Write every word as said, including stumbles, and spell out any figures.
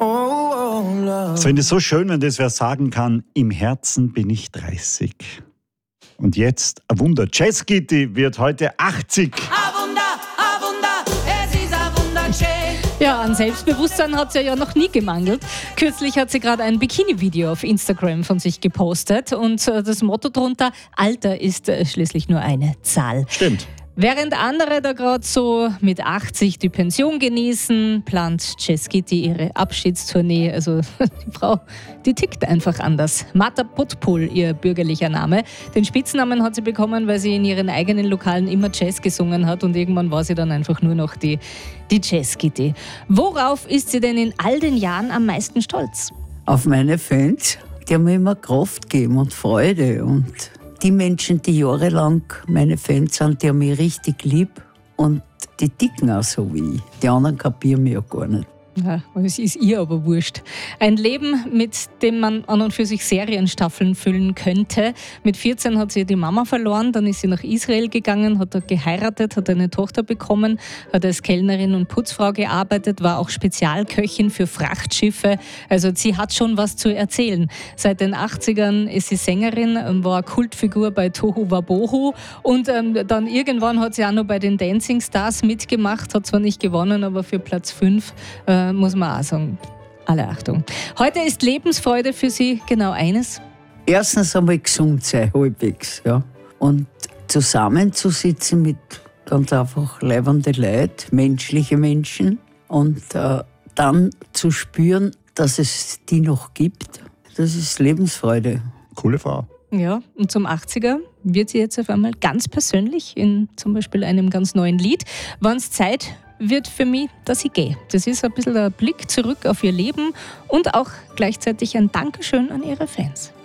Ich finde es so schön, wenn das wer sagen kann, im Herzen bin ich dreißig. Und jetzt ein Wunder. Jazz Gitti wird heute achtzig. Ein Wunder, ein Wunder, es ist ein Wunderschön. Ja, an Selbstbewusstsein hat sie ja noch nie gemangelt. Kürzlich hat sie gerade ein Bikini-Video auf Instagram von sich gepostet und das Motto drunter: Alter ist schließlich nur eine Zahl. Stimmt. Während andere da gerade so mit achtzig die Pension genießen, plant Jazz Gitti ihre Abschiedstournee. Also die Frau, die tickt einfach anders. Marta Potpul, ihr bürgerlicher Name. Den Spitznamen hat sie bekommen, weil sie in ihren eigenen Lokalen immer Jazz gesungen hat und irgendwann war sie dann einfach nur noch die, die Jazz Gitti. Worauf ist sie denn in all den Jahren am meisten stolz? Auf meine Fans. Die haben mir immer Kraft gegeben und Freude. Und die Menschen, die jahrelang meine Fans sind, die haben mich richtig lieb und die ticken auch so wie ich. Die anderen kapieren mich ja gar nicht. Ja, es ist ihr aber wurscht. Ein Leben, mit dem man an und für sich Serienstaffeln füllen könnte. Mit vierzehn hat sie die Mama verloren, dann ist sie nach Israel gegangen, hat dort geheiratet, hat eine Tochter bekommen, hat als Kellnerin und Putzfrau gearbeitet, war auch Spezialköchin für Frachtschiffe. Also sie hat schon was zu erzählen. Seit den achtzigern ist sie Sängerin, war Kultfigur bei Tohu Wabohu und ähm, dann irgendwann hat sie auch noch bei den Dancing Stars mitgemacht, hat zwar nicht gewonnen, aber für Platz fünf äh, muss man auch sagen, alle Achtung. Heute ist Lebensfreude für Sie genau eines? Erstens einmal gesund sein, halbwegs. Ja. Und zusammenzusitzen mit ganz einfach leibenden Leuten, menschliche Menschen. Und äh, dann zu spüren, dass es die noch gibt. Das ist Lebensfreude. Coole Frau. Ja, und zum achtziger wird sie jetzt auf einmal ganz persönlich in zum Beispiel einem ganz neuen Lied. Wenn's Zeit wird für mich, dass ich gehe. Das ist ein bisschen ein Blick zurück auf ihr Leben und auch gleichzeitig ein Dankeschön an ihre Fans.